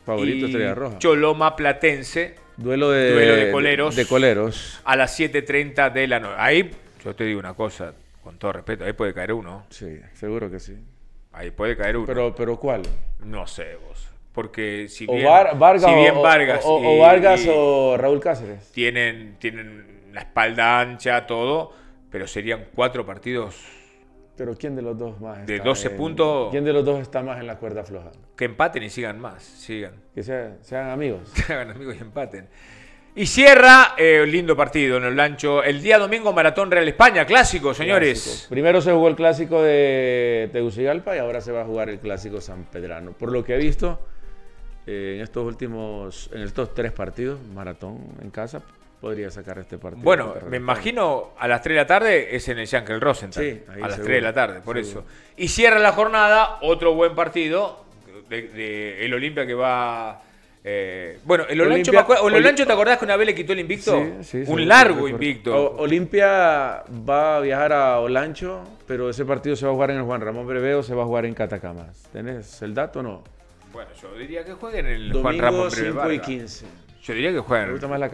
Favorito y Estrella Roja. Choloma Platense. Duelo de coleros. De coleros. A las 7:30 de la noche. Ahí, yo te digo una cosa, con todo respeto, ahí puede caer uno. Sí, seguro que sí. Ahí puede caer uno. Pero ¿cuál? No sé vos. Porque si O bien Vargas o Vargas o Raúl Cáceres. Tienen la espalda ancha, todo, pero serían 4 partidos. Pero ¿quién de los dos más? De 12 puntos. ¿Quién de los dos está más en la cuerda floja? Que empaten y sigan más. Sigan. Que sean amigos. Que hagan amigos y empaten. Y cierra lindo partido en el Lancho. El día domingo, Maratón Real España. Clásico, señores. Clásico. Primero se jugó el clásico de Tegucigalpa y ahora se va a jugar el clásico sanpedrano. Por lo que he visto en estos 3 partidos, Maratón en casa podría sacar este partido. Bueno, me imagino a las 3 de la tarde es en el Yankel Rosenthal. Sí, ahí a las seguro, 3 de la tarde, por seguro. eso. Y cierra la jornada otro buen partido de el Olimpia que va... bueno, el Olancho, ¿te acordás que una vez le quitó el invicto? Sí, un largo invicto. Olimpia va a viajar a Olancho, pero ese partido se va a jugar en el Juan Ramón Breveo, se va a jugar en Catacamas. ¿Tenés el dato o no? Bueno, yo diría que jueguen en el Domingo Juan Ramón Breveo. 5 y 15. Yo diría que jueguen. Me gusta más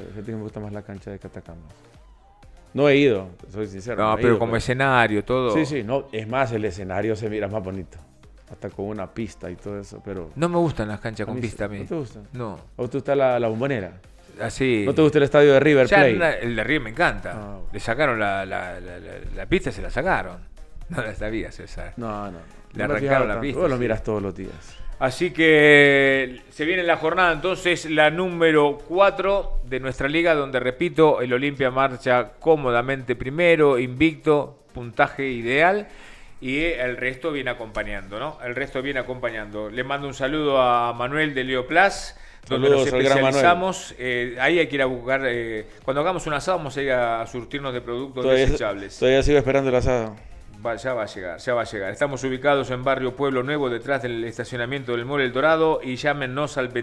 la cancha de Catacamas. No he ido, soy sincero. No, he pero ido, como escenario, todo. Sí, no, es más, el escenario se mira más bonito. Hasta con una pista y todo eso, pero... No me gustan las canchas con pista a mí. ¿No te gusta? No. ¿O te gusta la bombonera? Así. ¿No te gusta el estadio de River Plate? El de River me encanta. No. Le sacaron la pista, se la sacaron. No la sabía, César. No. Le arrancaron la pista. Vos lo sí. miras todos los días. Así que se viene la jornada entonces la número 4 de nuestra liga, donde repito, el Olimpia marcha cómodamente primero, invicto, puntaje ideal, y el resto viene acompañando, ¿no? El resto viene acompañando. Le mando un saludo a Manuel de Leoplas, donde nos especializamos. Ahí hay que ir a buscar, cuando hagamos un asado vamos a ir a surtirnos de productos desechables. Todavía sigo esperando el asado. Ya va a llegar. Estamos ubicados en Barrio Pueblo Nuevo, detrás del estacionamiento del Mall El Dorado, y llámenos al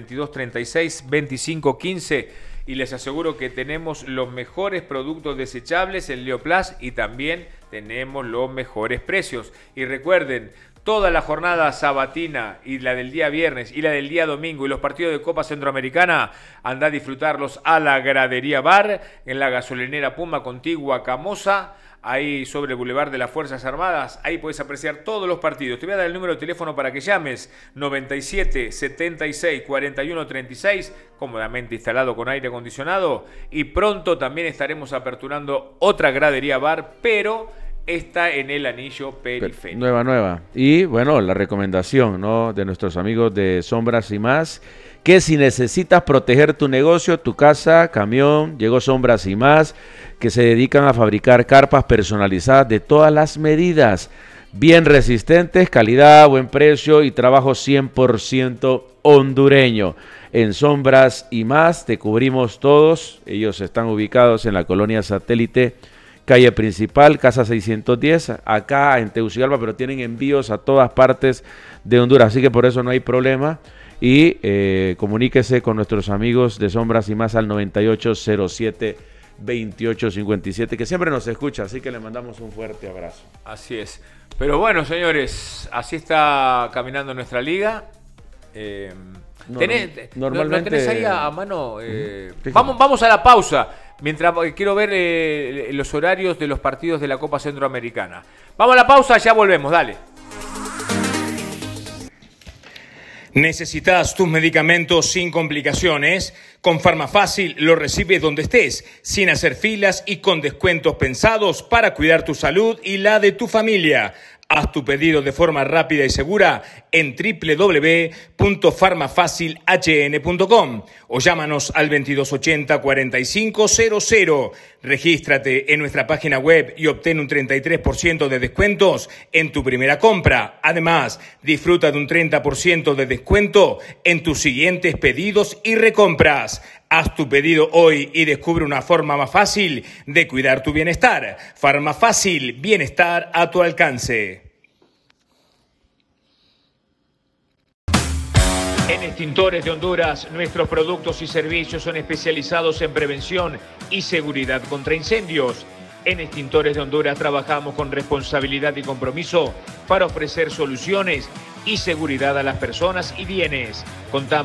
2236-2515 y les aseguro que tenemos los mejores productos desechables en Leoplas y también tenemos los mejores precios. Y recuerden, toda la jornada sabatina y la del día viernes y la del día domingo y los partidos de Copa Centroamericana, anda a disfrutarlos a la Gradería Bar, en la gasolinera Puma contigua a Camosa, ahí sobre el Boulevard de las Fuerzas Armadas. Ahí puedes apreciar todos los partidos. Te voy a dar el número de teléfono para que llames: 97 76 41 36, cómodamente instalado con aire acondicionado. Y pronto también estaremos aperturando otra Gradería Bar, pero está en el anillo periférico. Nueva. Y bueno, la recomendación, ¿no?, de nuestros amigos de Sombras y Más, que si necesitas proteger tu negocio, tu casa, camión, llegó Sombras y Más, que se dedican a fabricar carpas personalizadas de todas las medidas, bien resistentes, calidad, buen precio y trabajo 100% hondureño. En Sombras y Más te cubrimos todos. Ellos están ubicados en la colonia Satélite, calle principal, casa 610, acá en Tegucigalpa, pero tienen envíos a todas partes de Honduras, así que por eso no hay problema. Y comuníquese con nuestros amigos de Sombras y Más al 9807-2857, que siempre nos escucha, así que le mandamos un fuerte abrazo. Así es. Pero bueno, señores, así está caminando nuestra liga. Normalmente, ¿No tenés ahí a mano? Vamos a la pausa. Mientras quiero ver los horarios de los partidos de la Copa Centroamericana. Vamos a la pausa, ya volvemos, dale. ¿Necesitas tus medicamentos sin complicaciones? Con Farmafácil lo recibes donde estés, sin hacer filas y con descuentos pensados para cuidar tu salud y la de tu familia. Haz tu pedido de forma rápida y segura en www.farmafacilhn.com o llámanos al 2280-4500. Regístrate en nuestra página web y obtén un 33% de descuentos en tu primera compra. Además, disfruta de un 30% de descuento en tus siguientes pedidos y recompras. Haz tu pedido hoy y descubre una forma más fácil de cuidar tu bienestar. Farmafácil, bienestar a tu alcance. En Extintores de Honduras, nuestros productos y servicios son especializados en prevención y seguridad contra incendios. En Extintores de Honduras trabajamos con responsabilidad y compromiso para ofrecer soluciones y seguridad a las personas y bienes. Contamos